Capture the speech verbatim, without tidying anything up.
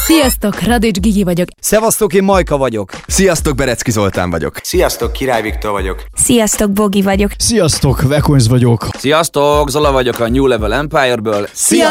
Sziasztok, Radics Gigi vagyok. Szevasztok, én Majka vagyok. Sziasztok, Berecki Zoltán vagyok. Sziasztok, Király Viktor vagyok. Sziasztok, Bogi vagyok. Sziasztok, Vekonz vagyok. Sziasztok, Zola vagyok a New Level Empire-ből. Szia!